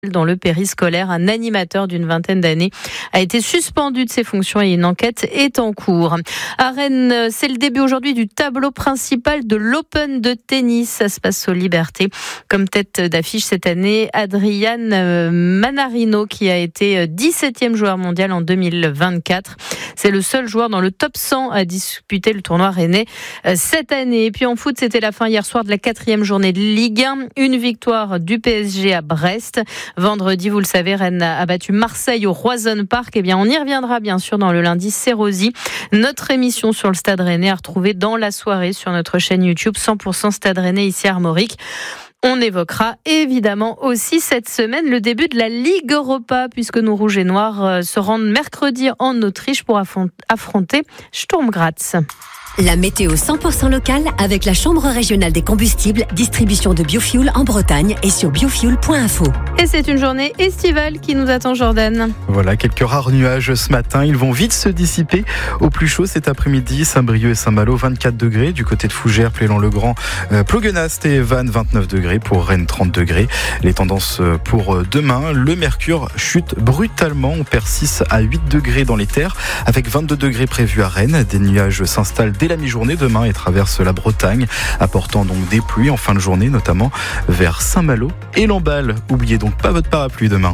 Dans le périscolaire, un animateur d'une vingtaine d'années a été suspendu de ses fonctions et une enquête est en cours. À Rennes, c'est le début aujourd'hui du tableau principal de l'Open de tennis. Ça se passe aux Libertés. Comme tête d'affiche cette année, Adrian Mannarino, qui a été 17e joueur mondial en 2024. C'est le seul joueur dans le top 100 à disputer le tournoi rennais cette année. Et puis en foot, c'était la fin hier soir de la 4e journée de Ligue 1. Une victoire du PSG à Brest. Vendredi, vous le savez, Rennes a battu Marseille au Roazhon Park. Eh bien, on y reviendra bien sûr dans le lundi C'est Rosy. Notre émission sur le Stade Rennais à retrouver dans la soirée sur notre chaîne YouTube 100% Stade Rennais ici à Armorique. On évoquera évidemment aussi cette semaine le début de la Ligue Europa puisque nos Rouges et Noirs se rendent mercredi en Autriche pour affronter Sturm Graz. La météo 100% locale avec la Chambre régionale des combustibles, distribution de biofuel en Bretagne et sur biofuel.info. Et c'est une journée estivale qui nous attend, Jordan. Voilà, quelques rares nuages ce matin. Ils vont vite se dissiper. Au plus chaud cet après-midi, Saint-Brieuc et Saint-Malo, 24 degrés. Du côté de Fougères, Plélan-le-Grand, Ploguenast et Vannes, 29 degrés. Pour Rennes, 30 degrés. Les tendances pour demain, le mercure chute brutalement. On perd 6 à 8 degrés dans les terres, avec 22 degrés prévus à Rennes. Des nuages s'installent dès la mi-journée demain et traversent la Bretagne, apportant donc des pluies en fin de journée, notamment vers Saint-Malo et Lamballe. Oubliez donc pas votre parapluie demain.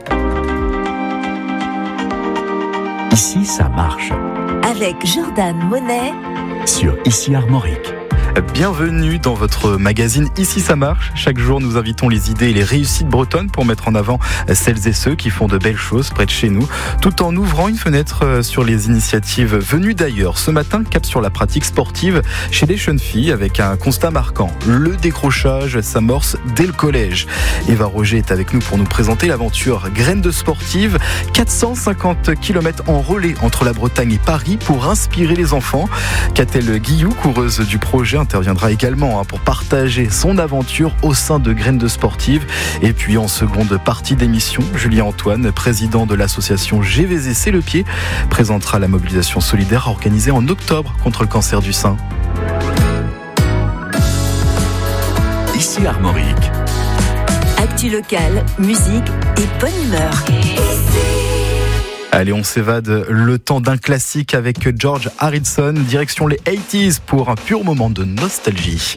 Ici, ça marche. Avec Jordan Monet Sur Ici Armorique. Bienvenue dans votre magazine Ici ça marche. Chaque jour, nous invitons les idées et les réussites bretonnes pour mettre en avant celles et ceux qui font de belles choses près de chez nous, tout en ouvrant une fenêtre sur les initiatives venues d'ailleurs. Ce matin, cap sur la pratique sportive chez les jeunes filles avec un constat marquant. Le décrochage s'amorce dès le collège. Eva Roger est avec nous pour nous présenter l'aventure Graines de sportive. 450 km en relais entre la Bretagne et Paris pour inspirer les enfants. Catel Guillou, coureuse du projet, interviendra également pour partager son aventure au sein de Graines de Sportive. Et puis en seconde partie d'émission, Julien Antoine, président de l'association GVZ C'est le Pied, présentera la mobilisation solidaire organisée en octobre contre le cancer du sein. Ici Armorique. actu locale, musique et bonne humeur. Allez, on s'évade le temps d'un classique avec George Harrison, direction les 80s pour un pur moment de nostalgie.